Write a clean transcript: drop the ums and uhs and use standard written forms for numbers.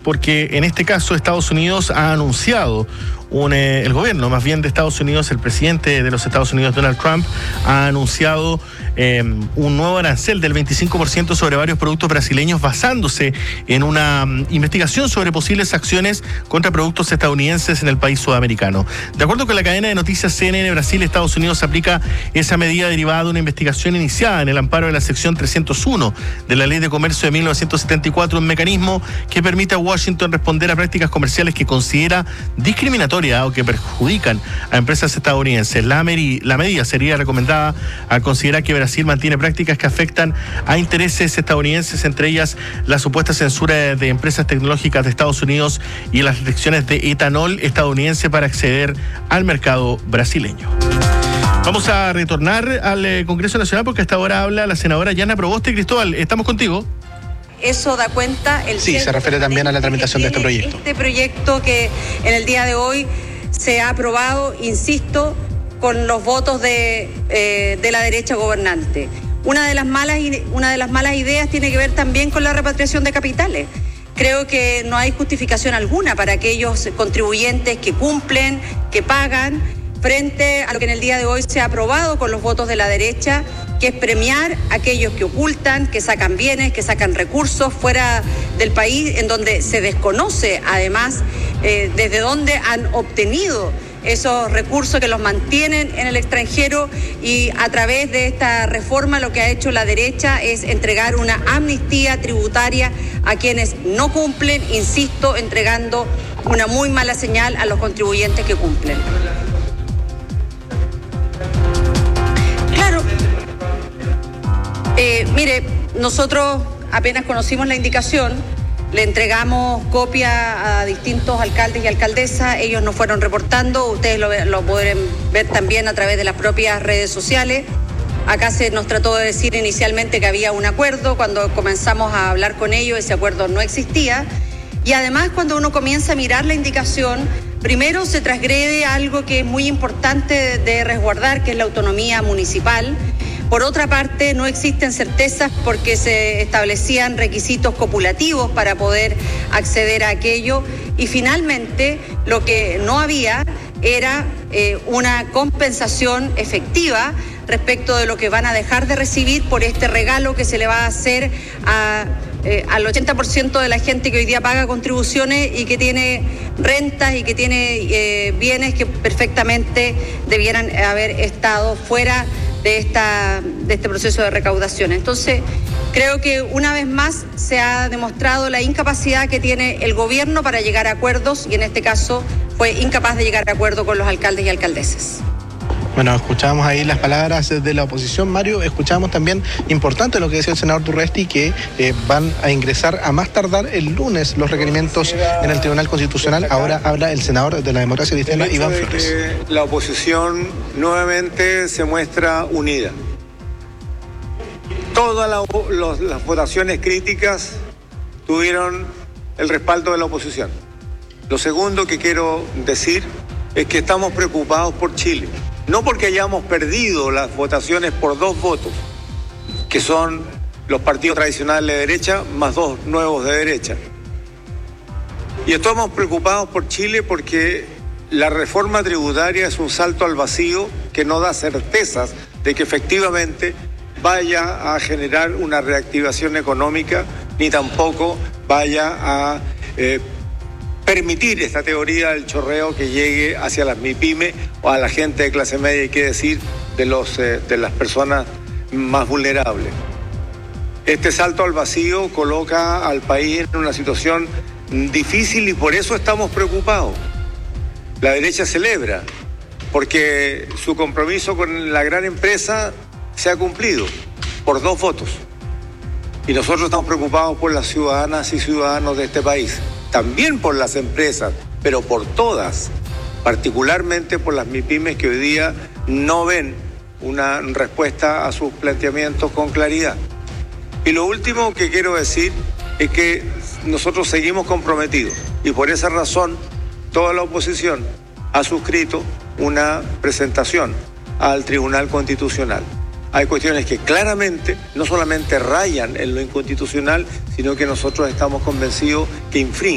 porque en este caso Estados Unidos ha anunciado el gobierno, más bien de Estados Unidos, el presidente de los Estados Unidos, Donald Trump, ha anunciado un nuevo arancel del 25% sobre varios productos brasileños basándose en una investigación sobre posibles acciones contra productos estadounidenses en el país sudamericano. De acuerdo con la cadena de noticias CNN Brasil, Estados Unidos aplica esa medida derivada de una investigación iniciada en el amparo de la sección 301 de la Ley de Comercio de 1974, un mecanismo que permite a Washington responder a prácticas comerciales que considera discriminatorias o que perjudican a empresas estadounidenses. La medida sería recomendada al considerar que Brasil mantiene prácticas que afectan a intereses estadounidenses, entre ellas la supuesta censura de empresas tecnológicas de Estados Unidos y las restricciones de etanol estadounidense para acceder al mercado brasileño. Vamos a retornar al Congreso Nacional porque hasta ahora habla la senadora Yana Proboste. Cristóbal, estamos contigo. Eso da cuenta Sí, se refiere también a la tramitación de este proyecto. Este proyecto que en el día de hoy se ha aprobado, insisto, con los votos de la derecha gobernante. Una de las malas ideas tiene que ver también con la repatriación de capitales. Creo que no hay justificación alguna para aquellos contribuyentes que cumplen, que pagan, frente a lo que en el día de hoy se ha aprobado con los votos de la derecha, que es premiar a aquellos que ocultan, que sacan bienes, que sacan recursos fuera del país, en donde se desconoce además desde dónde han obtenido esos recursos que los mantienen en el extranjero, y a través de esta reforma lo que ha hecho la derecha es entregar una amnistía tributaria a quienes no cumplen, insisto, entregando una muy mala señal a los contribuyentes que cumplen. Claro. Mire, nosotros apenas conocimos la indicación, le entregamos copia a distintos alcaldes y alcaldesas, ellos nos fueron reportando, ustedes lo podrán ver también a través de las propias redes sociales. Acá se nos trató de decir inicialmente que había un acuerdo, cuando comenzamos a hablar con ellos ese acuerdo no existía, y además cuando uno comienza a mirar la indicación, primero se transgrede algo que es muy importante de resguardar, que es la autonomía municipal. Por otra parte, no existen certezas porque se establecían requisitos copulativos para poder acceder a aquello, y finalmente lo que no había era una compensación efectiva respecto de lo que van a dejar de recibir por este regalo que se le va a hacer al 80% de la gente que hoy día paga contribuciones y que tiene rentas y que tiene bienes que perfectamente debieran haber estado fuera de este proceso de recaudación. Entonces, creo que una vez más se ha demostrado la incapacidad que tiene el gobierno para llegar a acuerdos, y en este caso fue incapaz de llegar a acuerdo con los alcaldes y alcaldesas. Bueno, escuchábamos ahí las palabras de la oposición, Mario. Escuchábamos también, importante lo que decía el senador Turresti, que van a ingresar a más tardar el lunes los requerimientos en el Tribunal Constitucional. Ahora habla el senador de la Democracia Cristiana, Iván Flores. La oposición nuevamente se muestra unida. Todas las votaciones críticas tuvieron el respaldo de la oposición. Lo segundo que quiero decir es que estamos preocupados por Chile. No porque hayamos perdido las votaciones por 2 votos, que son los partidos tradicionales de derecha más 2 nuevos de derecha. Y estamos preocupados por Chile porque la reforma tributaria es un salto al vacío que no da certezas de que efectivamente vaya a generar una reactivación económica, ni tampoco vaya a permitir esta teoría del chorreo que llegue hacia las MIPYME o a la gente de clase media, hay que decir, de las personas más vulnerables. Este salto al vacío coloca al país en una situación difícil y por eso estamos preocupados. La derecha celebra porque su compromiso con la gran empresa se ha cumplido por 2 votos. Y nosotros estamos preocupados por las ciudadanas y ciudadanos de este país. También por las empresas, pero por todas, particularmente por las MIPYMES que hoy día no ven una respuesta a sus planteamientos con claridad. Y lo último que quiero decir es que nosotros seguimos comprometidos y por esa razón toda la oposición ha suscrito una presentación al Tribunal Constitucional. Hay cuestiones que claramente no solamente rayan en lo inconstitucional, sino que nosotros estamos convencidos que infringen